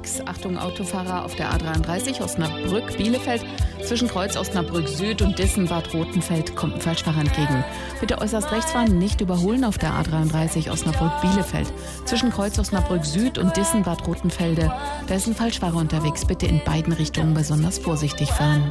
unterwegs. Achtung, Autofahrer auf der A33 Osnabrück-Bielefeld. Zwischen Kreuz Osnabrück Süd und Dissen-Bad Rotenfeld kommt ein Falschfahrer entgegen. Bitte äußerst rechts fahren, nicht überholen auf der A33 Osnabrück-Bielefeld. Zwischen Kreuz Osnabrück Süd und Dissen-Bad Rotenfelde. Da ist ein Falschfahrer unterwegs. Bitte in beiden Richtungen besonders vorsichtig fahren.